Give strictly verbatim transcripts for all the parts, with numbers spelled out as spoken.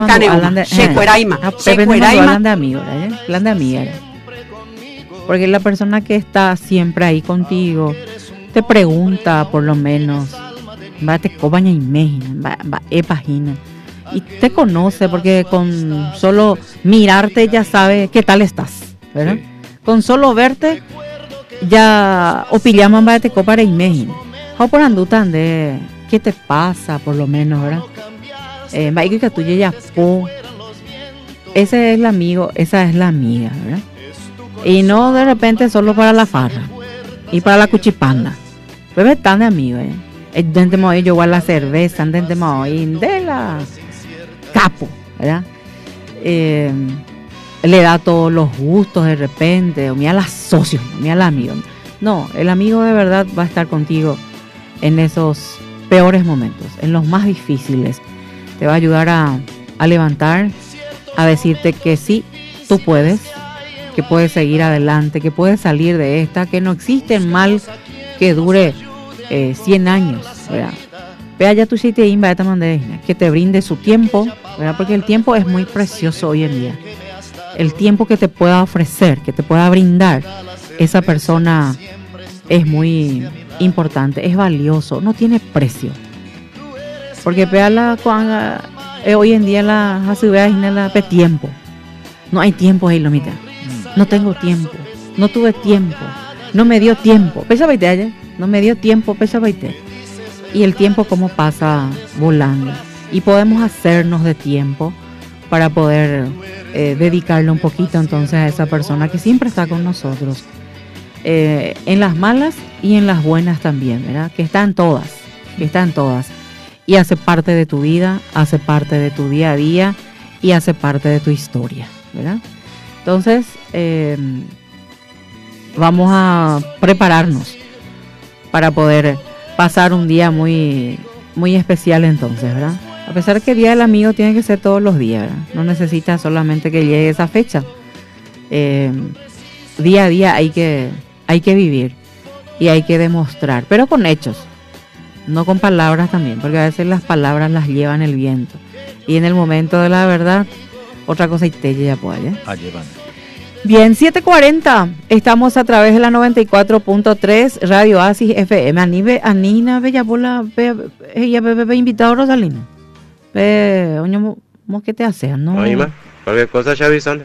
cuando hablan de, Shecueraima, eh, depende cuando hablan de amigos, ¿eh? Hablan de amigas. Porque la persona que está siempre ahí contigo te pregunta por lo menos, va te cobaña imagen, va va e página y te conoce porque con solo mirarte ya sabe qué tal estás, ¿verdad? Sí. Con solo verte ya opillaman va te copa imagen. O por andutan de qué te pasa por lo menos, ¿verdad? Eh, va que tú ya po. Ese es el amigo, esa es la amiga, ¿verdad? Y no de repente solo para la farra y para la cuchipanda. Pues están de amigos, ¿eh? Dentro de hoy yo voy a la cerveza, dentro de hoy de la capo, ¿verdad? Eh, le da todos los gustos de repente, o mira las socios, mira la amigo. No, el amigo de verdad va a estar contigo en esos peores momentos, en los más difíciles. Te va a ayudar a, a levantar, a decirte que sí, tú puedes, que puedes seguir adelante, que puedes salir de esta, que no existe mal que dure eh, cien años, ¿verdad? Vea ya tu sitio imba de esta manera, que te brinde su tiempo, ¿verdad? Porque el tiempo es muy precioso hoy en día. El tiempo que te pueda ofrecer, que te pueda brindar esa persona es muy importante, es valioso, no tiene precio. Porque vea la cuando, eh, hoy en día la hace la pe tiempo. No hay tiempo ahí, lo mitad. No tengo tiempo, no tuve tiempo, no me dio tiempo. Pesa veinte ayer, no me dio tiempo, pesa veinte. Y el tiempo como pasa volando. Y podemos hacernos de tiempo para poder eh, dedicarle un poquito entonces a esa persona que siempre está con nosotros. Eh, en las malas y en las buenas también, ¿verdad? Que están todas, que están todas. Y hace parte de tu vida, hace parte de tu día a día y hace parte de tu historia, ¿verdad? Entonces, eh, vamos a prepararnos para poder pasar un día muy, muy especial entonces, ¿verdad? A pesar de que el Día del Amigo tiene que ser todos los días, ¿verdad? No necesita solamente que llegue esa fecha. Eh, día a día hay que, hay que vivir y hay que demostrar, pero con hechos, no con palabras también, porque a veces las palabras las llevan el viento. Y en el momento de la verdad, otra cosa y te llega por allá. Ah, llevan. Bien, siete cuarenta, estamos a través de la noventa y cuatro punto tres Radio Oasis F M. Anive, Anina, Bella Bola, ella bebe invitado Rosalino. Ve, oño, ¿cómo que te haces? No. Oye, ma, cualquier cosa ya avisan.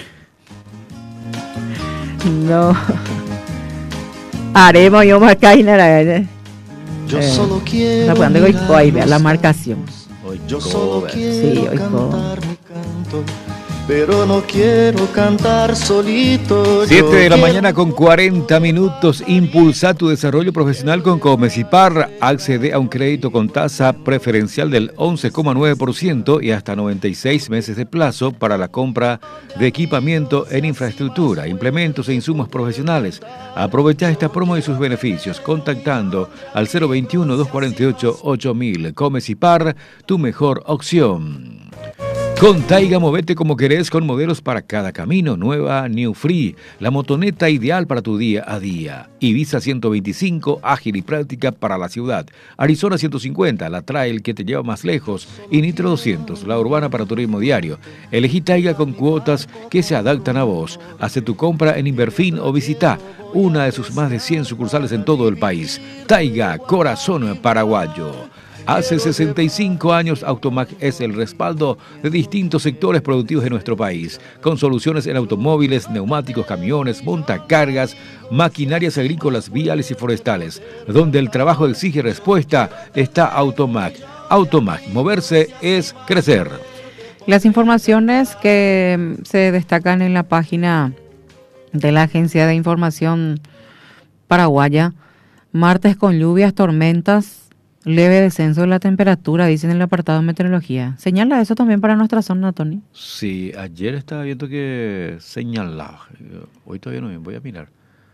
No. Haremos yo más caída. Yo solo quiero la cuando digo ahí, vea la marcación. Yo solo quiero sí, cantar mi canto, pero no quiero cantar solito. siete de la mañana con cuarenta minutos. Impulsa tu desarrollo profesional con Comesipar. Accede a un crédito con tasa preferencial del once coma nueve por ciento y hasta noventa y seis meses de plazo para la compra de equipamiento en infraestructura, implementos e insumos profesionales. Aprovecha esta promo y sus beneficios contactando al cero veintiuno, doscientos cuarenta y ocho, ocho mil. Comesipar, tu mejor opción. Con Taiga, movete como querés con modelos para cada camino. Nueva New Free, la motoneta ideal para tu día a día. Ibiza ciento veinticinco, ágil y práctica para la ciudad. Arizona ciento cincuenta, la trail que te lleva más lejos. Y Nitro doscientos, la urbana para turismo diario. Elegí Taiga con cuotas que se adaptan a vos. Hace tu compra en Inverfin o visita una de sus más de cien sucursales en todo el país. Taiga, corazón paraguayo. Hace sesenta y cinco años, Automac es el respaldo de distintos sectores productivos de nuestro país, con soluciones en automóviles, neumáticos, camiones, montacargas, maquinarias agrícolas, viales y forestales. Donde el trabajo exige respuesta, está Automac. Automac, moverse es crecer. Las informaciones que se destacan en la página de la Agencia de Información Paraguaya: martes con lluvias, tormentas, leve descenso de la temperatura, dicen en el apartado de meteorología. ¿Señala eso también para nuestra zona, Tony? Sí, ayer estaba viendo que señalaba. Hoy todavía no voy a mirar.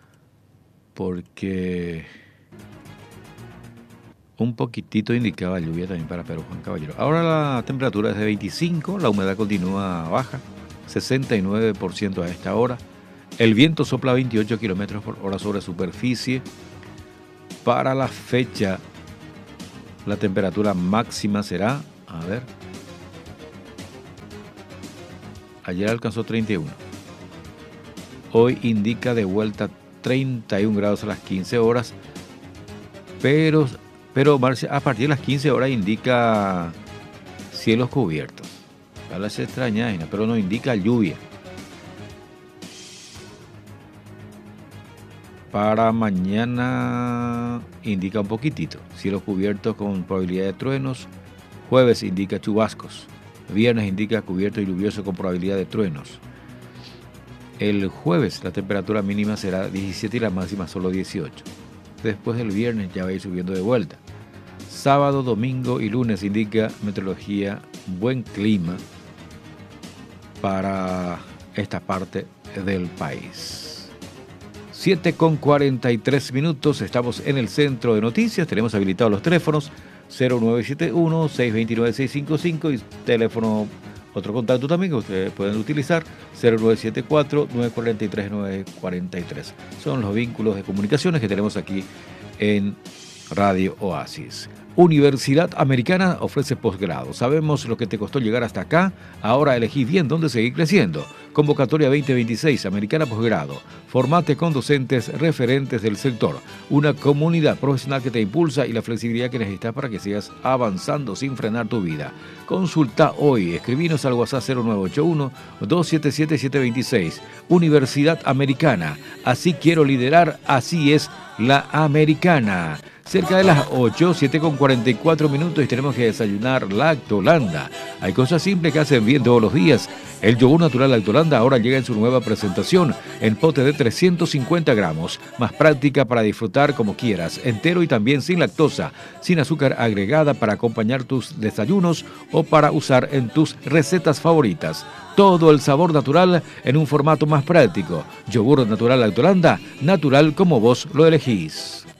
Porque un poquitito indicaba lluvia también para Perú, Juan Caballero. Ahora la temperatura es de veinticinco, la humedad continúa baja, sesenta y nueve por ciento a esta hora. El viento sopla veintiocho kilómetros por hora sobre superficie. Para la fecha, la temperatura máxima será, a ver, Ayer alcanzó treinta y uno. Hoy indica de vuelta treinta y un grados a las quince horas. Pero, pero a partir de las quince horas indica cielos cubiertos. A las extrañas, pero no indica lluvia. Para mañana indica un poquitito. Cielos cubiertos con probabilidad de truenos. Jueves indica chubascos. Viernes indica cubierto y lluvioso con probabilidad de truenos. El jueves la temperatura mínima será diecisiete y la máxima solo dieciocho. Después del viernes ya va a ir subiendo de vuelta. Sábado, domingo y lunes indica meteorología buen clima para esta parte del país. siete con cuarenta y tres minutos, estamos en el centro de noticias, tenemos habilitados los teléfonos cero nueve siete uno, seis dos nueve, seis cinco cinco y teléfono, otro contacto también que ustedes pueden utilizar, cero nueve siete cuatro, nueve cuatro tres, nueve cuatro tres. Son los vínculos de comunicaciones que tenemos aquí en Radio Oasis. Universidad Americana ofrece posgrado. Sabemos lo que te costó llegar hasta acá, ahora elegí bien dónde seguir creciendo. Convocatoria veinte veintiséis, Americana Posgrado. Formate con docentes referentes del sector. Una comunidad profesional que te impulsa y la flexibilidad que necesitas para que sigas avanzando sin frenar tu vida. Consulta hoy, escribinos al WhatsApp cero nueve ocho uno, dos siete siete, siete dos seis. Universidad Americana. Así quiero liderar, así es la Americana. Cerca de las ocho, siete con cuarenta y cuatro minutos y tenemos que desayunar Lactolanda. Hay cosas simples que hacen bien todos los días. El yogur natural Lactolanda ahora llega en su nueva presentación, en pote de trescientos cincuenta gramos. Más práctica para disfrutar como quieras, entero y también sin lactosa, sin azúcar agregada para acompañar tus desayunos o para usar en tus recetas favoritas. Todo el sabor natural en un formato más práctico. Yogur natural Lactolanda, natural como vos lo elegís.